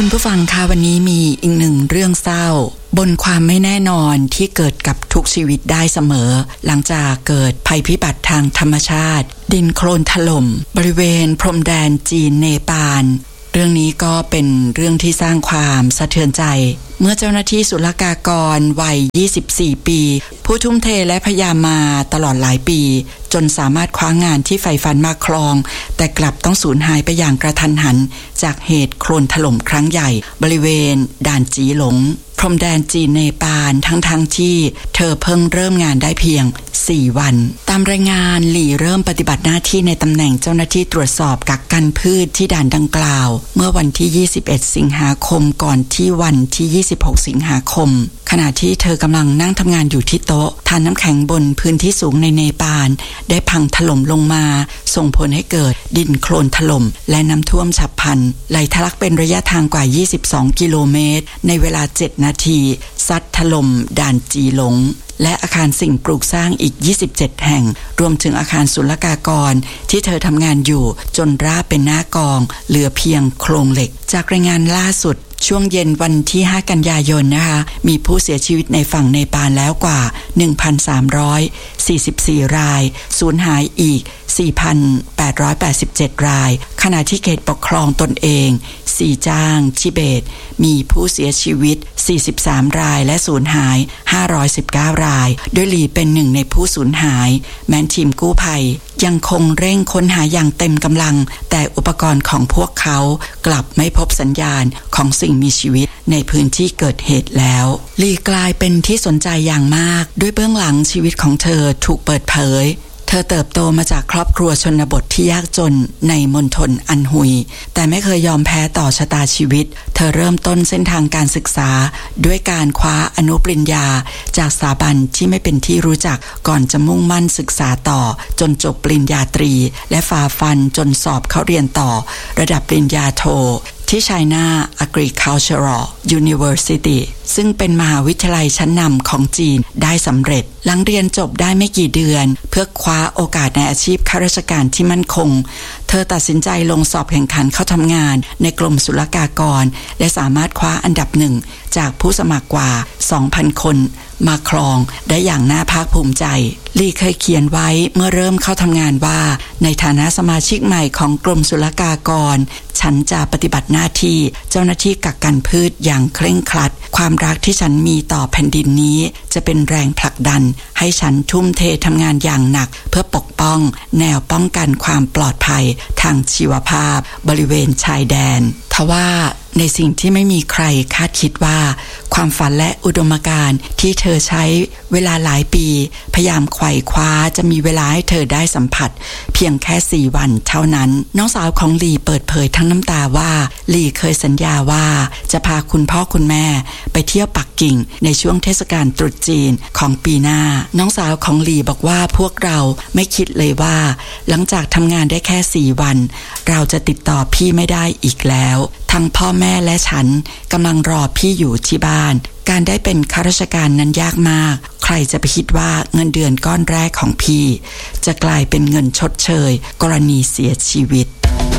คุณผู้ฟังคะวันนี้มีอีกหนึ่งเรื่องเศร้าบนความไม่แน่นอนที่เกิดกับทุกชีวิตได้เสมอหลังจากเกิดภัยพิบัติทางธรรมชาติดินโคลนถล่มบริเวณพรมแดนจีนเนปาลเรื่องนี้ก็เป็นเรื่องที่สร้างความสะเทือนใจเมื่อเจ้าหน้าที่ศุลกากรวัย24ปีผู้ทุ่มเทและพยายามมาตลอดหลายปีจนสามารถคว้างานที่ใฝ่ฝันมาครองแต่กลับต้องสูญหายไปอย่างกระทันหันจากเหตุโคลนถล่มครั้งใหญ่บริเวณด่านจีหลงพรมแดนจีนเนปาลทั้งที่เธอเพิ่งเริ่มงานได้เพียง4วันตามรายงานหลี่เริ่มปฏิบัติหน้าที่ในตำแหน่งเจ้าหน้าที่ตรวจสอบกักกันพืชที่ด่านดังกล่าวเมื่อวันที่21สิงหาคมก่อนที่วันที่26สิงหาคมขณะที่เธอกำลังนั่งทำงานอยู่ที่โต๊ะทานน้ำแข็งบนพื้นที่สูงในเนปาลได้พังถล่มลงมาส่งผลให้เกิดดินโคลนถล่มและน้ำท่วมฉับพลันไหลทะลักเป็นระยะทางกว่า22กิโลเมตรในเวลา7นาทีซัดถล่มด่านจีหลงและอาคารสิ่งปลูกสร้างอีก27แห่งรวมถึงอาคารศุลกากรที่เธอทำงานอยู่จนราบเป็นหน้ากองเหลือเพียงโครงเหล็กจากรายงานล่าสุดช่วงเย็นวันที่5กันยายนนะคะมีผู้เสียชีวิตในฝั่งเนปาลแล้วกว่า 1,344 รายสูญหายอีก 4,887 รายขณะที่เขตปกครองตนเองซีจ้างทิเบตมีผู้เสียชีวิต43รายและสูญหาย519รายโดยหลีเป็นหนึ่งในผู้สูญหายแม้นทีมกู้ภัยยังคงเร่งค้นหาอย่างเต็มกำลังแต่อุปกรณ์ของพวกเขากลับไม่พบสัญญาณของสิ่งมีชีวิตในพื้นที่เกิดเหตุแล้วหลีกลายเป็นที่สนใจอย่างมากด้วยเบื้องหลังชีวิตของเธอถูกเปิดเผยเธอเติบโตมาจากครอบครัวชนบทที่ยากจนในมณฑลอันฮุยแต่ไม่เคยยอมแพ้ต่อชะตาชีวิตเธอเริ่มต้นเส้นทางการศึกษาด้วยการคว้าอนุปริญญาจากสถาบันที่ไม่เป็นที่รู้จักก่อนจะมุ่งมั่นศึกษาต่อจนจบปริญญาตรีและฝ่าฟันจนสอบเข้าเรียนต่อระดับปริญญาโทที่ China Agricultural University ซึ่งเป็นมหาวิทยาลัยชั้นนำของจีนได้สำเร็จหลังเรียนจบได้ไม่กี่เดือนเพื่อคว้าโอกาสในอาชีพข้าราชการที่มั่นคงเธอตัดสินใจลงสอบแข่งขันเข้าทำงานในกรมศุลกากรและสามารถคว้าอันดับหนึ่งจากผู้สมัครกว่า 2,000 คนมาครองได้อย่างน่าภาคภูมิใจลีเคยเขียนไว้เมื่อเริ่มเข้าทำงานว่าในฐานะสมาชิกใหม่ของกรมศุลกากรฉันจะปฏิบัติหน้าที่เจ้าหน้าที่กักกันพืชอย่างเคร่งครัดความรักที่ฉันมีต่อแผ่นดินนี้จะเป็นแรงผลักดันให้ฉันทุ่มเททำงานอย่างหนักเพื่อปกป้องแนวป้องกันความปลอดภัยทางชีวภาพบริเวณชายแดนทว่าในสิ่งที่ไม่มีใครคาดคิดว่าความฝันและอุดมการณ์ที่เธอใช้เวลาหลายปีพยายามไขว่คว้าจะมีเวลาให้เธอได้สัมผัสเพียงแค่4วันเท่านั้นน้องสาวของลีเปิดเผยทั้งน้ำตาว่าลีเคยสัญญาว่าจะพาคุณพ่อคุณแม่ไปเที่ยวปักกิ่งในช่วงเทศกาลตรุษจีนของปีหน้าน้องสาวของลีบอกว่าพวกเราไม่คิดเลยว่าหลังจากทำงานได้แค่4วันเราจะติดต่อพี่ไม่ได้อีกแล้วทั้งพ่อแม่และฉันกำลังรอพี่อยู่ที่บ้านการได้เป็นข้าราชการนั้นยากมากใครจะไปคิดว่าเงินเดือนก้อนแรกของพี่จะกลายเป็นเงินชดเชยกรณีเสียชีวิต